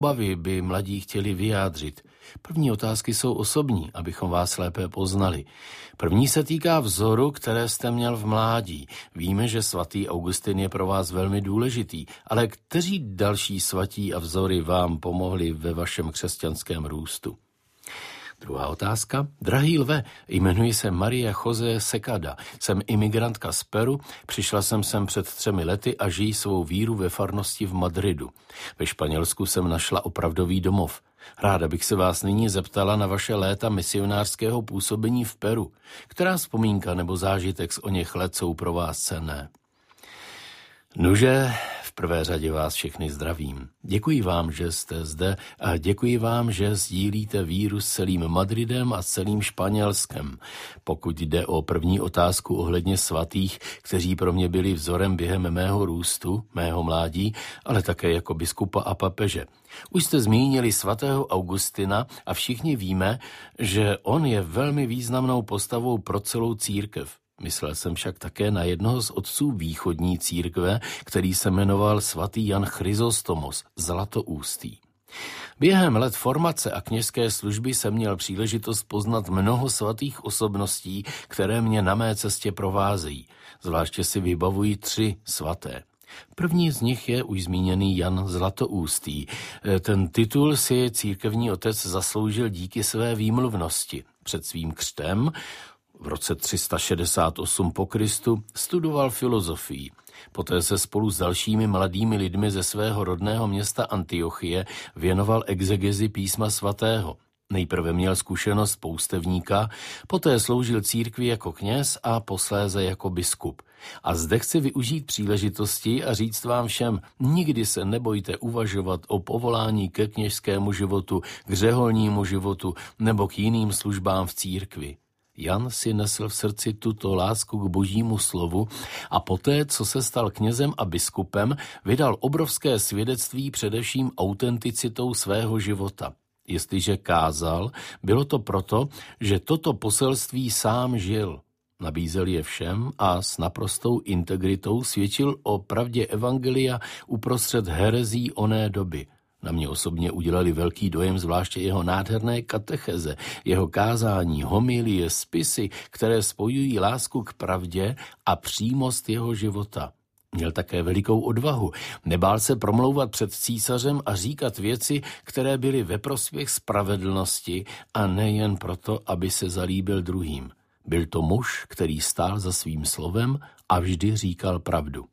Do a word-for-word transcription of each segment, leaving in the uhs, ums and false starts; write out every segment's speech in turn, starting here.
obavy by mladí chtěli vyjádřit. První otázky jsou osobní, abychom vás lépe poznali. První se týká vzoru, které jste měl v mládí. Víme, že svatý Augustin je pro vás velmi důležitý, ale kteří další svatí a vzory vám pomohli ve vašem křesťanském růstu? Druhá otázka. Drahý Lve, jmenuji se Maria José Sekada. Jsem imigrantka z Peru, přišla jsem sem před třemi lety a žijí svou víru ve farnosti v Madridu. Ve Španělsku jsem našla opravdový domov. Ráda bych se vás nyní zeptala na vaše léta misionářského působení v Peru. Která vzpomínka nebo zážitek z oněch let jsou pro vás cenné? Nuže, v prvé řadě vás všechny zdravím. Děkuji vám, že jste zde a děkuji vám, že sdílíte víru s celým Madridem a s celým Španělskem. Pokud jde o první otázku ohledně svatých, kteří pro mě byli vzorem během mého růstu, mého mládí, ale také jako biskupa a papeže. Už jste zmínili svatého Augustina a všichni víme, že on je velmi významnou postavou pro celou církev. Myslel jsem však také na jednoho z otců východní církve, který se jmenoval svatý Jan Chryzostomos, Zlatoústý. Během let formace a kněžské služby jsem měl příležitost poznat mnoho svatých osobností, které mě na mé cestě provázejí. Zvláště si vybavují tři svaté. První z nich je už zmíněný Jan Zlatoústý. Ten titul si církevní otec zasloužil díky své výmluvnosti. Před svým křtem v roce tři sta šedesát osm po Kristu studoval filozofii. Poté se spolu s dalšími mladými lidmi ze svého rodného města Antiochie věnoval exegezi písma svatého. Nejprve měl zkušenost poustevníka, poté sloužil církvi jako kněz a posléze jako biskup. A zde chci využít příležitosti a říct vám všem, nikdy se nebojte uvažovat o povolání ke kněžskému životu, k řeholnímu životu nebo k jiným službám v církvi. Jan si nesl v srdci tuto lásku k božímu slovu a poté, co se stal knězem a biskupem, vydal obrovské svědectví především autenticitou svého života. Jestliže kázal, bylo to proto, že toto poselství sám žil. Nabízel je všem a s naprostou integritou svědčil o pravdě evangelia uprostřed herezí oné doby. Na mě osobně udělali velký dojem zvláště jeho nádherné katecheze, jeho kázání, homilie, spisy, které spojují lásku k pravdě a přímost jeho života. Měl také velikou odvahu. Nebál se promlouvat před císařem a říkat věci, které byly ve prospěch spravedlnosti a nejen proto, aby se zalíbil druhým. Byl to muž, který stál za svým slovem a vždy říkal pravdu.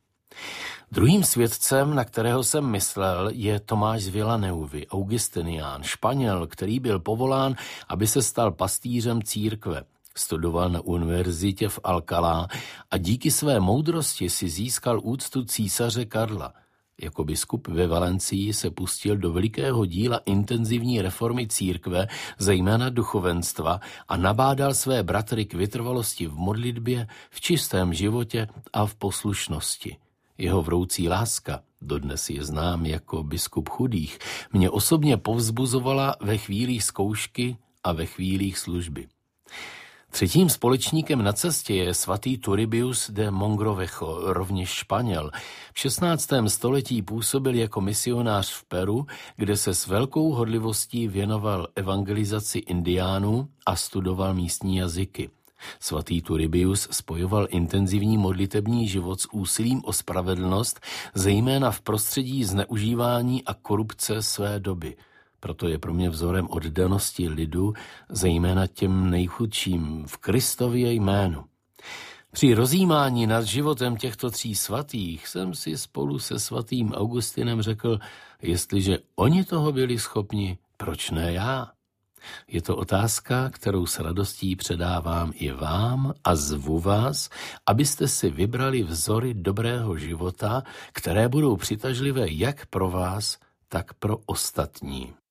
Druhým svědcem, na kterého jsem myslel, je Tomáš z Villaneuvy, Augustinián, Španěl, který byl povolán, aby se stal pastýřem církve. Studoval na univerzitě v Alcalá a díky své moudrosti si získal úctu císaře Karla. Jako biskup ve Valencii se pustil do velikého díla intenzivní reformy církve, zejména duchovenstva, a nabádal své bratry k vytrvalosti v modlitbě, v čistém životě a v poslušnosti. Jeho vroucí láska, dodnes je znám jako biskup chudých, mě osobně povzbuzovala ve chvílích zkoušky a ve chvílích služby. Třetím společníkem na cestě je svatý Turribius de Mogrovejo, rovněž Španěl. V šestnáctém století působil jako misionář v Peru, kde se s velkou horlivostí věnoval evangelizaci indiánů a studoval místní jazyky. Svatý Turribius spojoval intenzivní modlitební život s úsilím o spravedlnost, zejména v prostředí zneužívání a korupce své doby. Proto je pro mě vzorem oddanosti lidu, zejména těm nejchudším, v Kristově jménu. Při rozjímání nad životem těchto tří svatých jsem si spolu se svatým Augustinem řekl, jestliže oni toho byli schopni, proč ne já? Je to otázka, kterou s radostí předávám i vám a zvu vás, abyste si vybrali vzory dobrého života, které budou přitažlivé jak pro vás, tak pro ostatní.